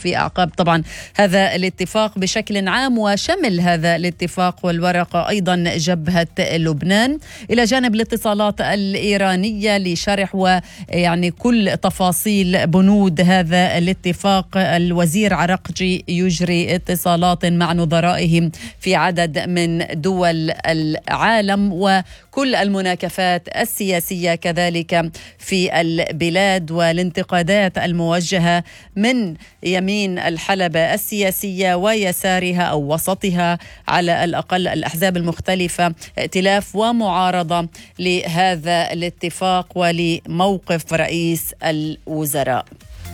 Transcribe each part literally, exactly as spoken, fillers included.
في أعقاب طبعا هذا الاتفاق بشكل عام، وشمل هذا الاتفاق والورقة أيضا جبهة لبنان، إلى جانب الاتصالات الإيرانية لشرح ويعني كل تفاصيل بنود هذا الاتفاق. الوزير عرقجي يجري اتصالات مع نظرائهم في عدد من دول العالم، وكل المناكفات السياسية كذلك في البلاد والانتقادات الموجهة من يمين الحلبة السياسية ويسارها أو وسطها على الأقل الأحزاب المختلفة، ائتلاف ومعارضة لهذا الاتفاق ولموقف رئيس الوزراء.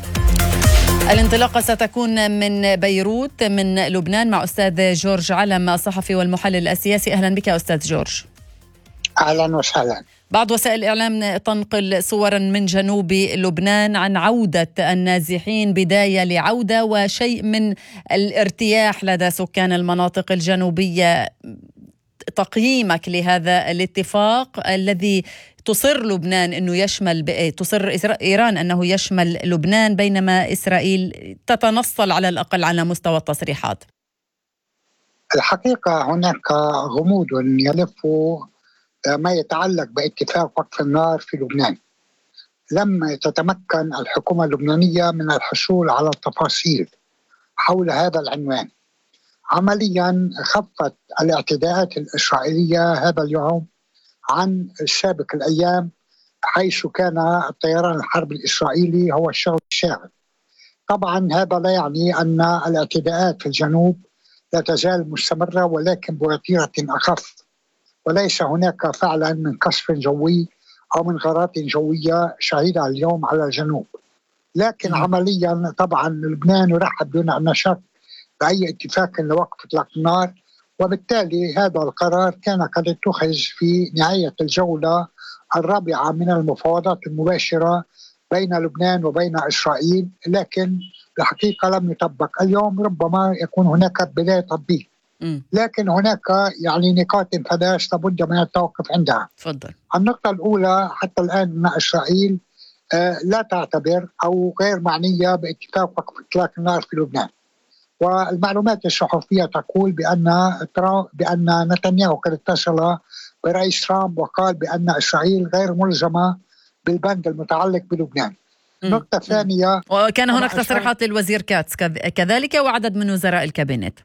الانطلاقة ستكون من بيروت من لبنان مع أستاذ جورج علم الصحفي والمحلل السياسي. أهلا بك أستاذ جورج. أهلا وسهلا. بعض وسائل الإعلام تنقل صورا من جنوب لبنان عن عودة النازحين، بداية لعودة وشيء من الارتياح لدى سكان المناطق الجنوبية. تقييمك لهذا الاتفاق الذي تصر لبنان أنه يشمل تصر إيران أنه يشمل لبنان، بينما إسرائيل تتنصل على الأقل على مستوى التصريحات؟ الحقيقة هناك غموض يلف ما يتعلق باتفاق وقف النار في لبنان. لم تتمكن الحكومة اللبنانية من الحصول على التفاصيل حول هذا العنوان. عمليا خفت الاعتداءات الإسرائيلية هذا اليوم عن سابق الأيام، حيث كان الطيران الحرب الإسرائيلي هو الشغل الشاغل. طبعا هذا لا يعني أن الاعتداءات في الجنوب لا تزال مستمرة، ولكن بوتيرة أخف، وليس هناك فعلا من قصف جوي أو من غارات جوية شهيدة اليوم على الجنوب. لكن م. عمليا طبعا لبنان يرحب دون أن شك بأي اتفاق لوقف إطلاق النار، وبالتالي هذا القرار كان قد اتخذ في نهاية الجولة الرابعة من المفاوضات المباشرة بين لبنان وبين إسرائيل، لكن الحقيقة لم يطبق. اليوم ربما يكون هناك بداية تطبيق، لكن هناك يعني نقاط انحداث لابد من التوقف عندها. فضل. النقطة الأولى حتى الآن أن إسرائيل آه لا تعتبر أو غير معنية باتفاق وقف إطلاق النار في لبنان، والمعلومات الصحفية تقول بأن بأن نتنياهو قد اتصل برئيس ترامب وقال بأن إسرائيل غير ملزمة بالبند المتعلق بلبنان. نقطة ثانية، وكان هناك تصريحات للوزير كاتس كذلك وعدد من وزراء الكابينت.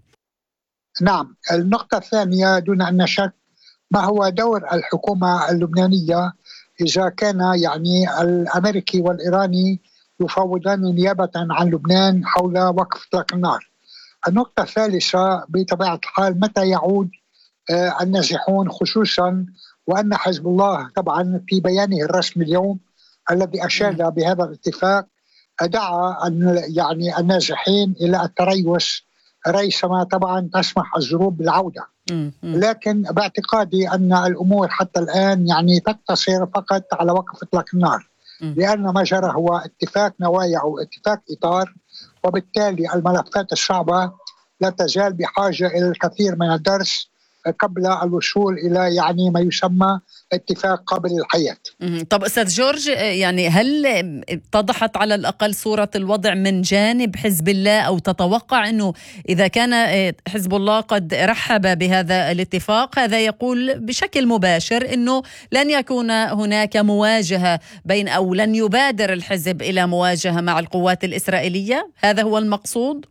نعم. النقطة الثانية دون أن شك ما هو دور الحكومة اللبنانية إذا كان يعني الأمريكي والإيراني يفاوضان نيابة عن لبنان حول وقف إطلاق النار. النقطة الثالثة بطبيعة الحال متى يعود آه النازحون، خصوصا وأن حزب الله طبعا في بيانه الرسمي اليوم الذي أشاد بهذا الاتفاق دعا أن يعني النازحين إلى التريث ريثما طبعا تسمح الظروف بالعودة. لكن باعتقادي أن الأمور حتى الآن يعني تقتصر فقط على وقف إطلاق النار، لأن ما جرى هو اتفاق نوايا أو اتفاق إطار، وبالتالي الملفات الصعبة لا تزال بحاجة إلى الكثير من الدرس قبل الوصول إلى يعني ما يسمى اتفاق قابل للحياة. طب أستاذ جورج، يعني هل اتضحت على الأقل صورة الوضع من جانب حزب الله، أو تتوقع أنه إذا كان حزب الله قد رحب بهذا الاتفاق هذا يقول بشكل مباشر أنه لن يكون هناك مواجهة بين أو لن يبادر الحزب إلى مواجهة مع القوات الإسرائيلية؟ هذا هو المقصود؟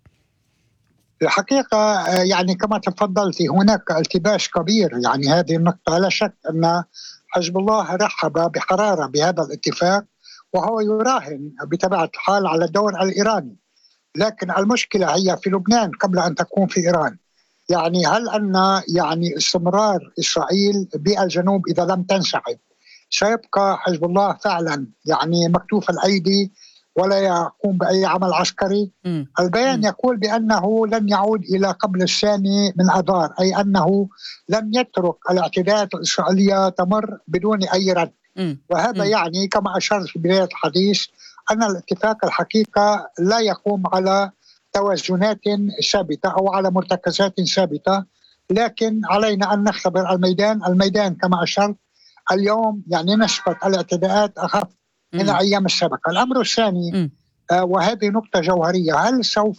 الحقيقة يعني كما تفضلت هناك التباس كبير، يعني هذه النقطة لا شك أن حزب الله رحب بحرارة بهذا الاتفاق، وهو يراهن بطبيعة الحال على الدور الإيراني. لكن المشكلة هي في لبنان قبل أن تكون في إيران. يعني هل أن يعني استمرار إسرائيل بالجنوب إذا لم تنسحب سيبقى حزب الله فعلا يعني مكتوف الأيدي ولا يقوم بأي عمل عسكري؟ م. البيان م. يقول بأنه لن يعود إلى قبل الثاني من أذار، أي أنه لم يترك الاعتداءات الإسرائيلية تمر بدون أي رد. م. وهذا م. يعني كما أشرت في بداية الحديث أن الاتفاق الحقيقة لا يقوم على توازنات ثابتة أو على مرتكزات ثابتة، لكن علينا أن نختبر الميدان. الميدان كما أشرت اليوم يعني نسبة الاعتداءات أخف من الأيام السابقة. الأمر الثاني آه وهذه نقطة جوهرية، هل سوف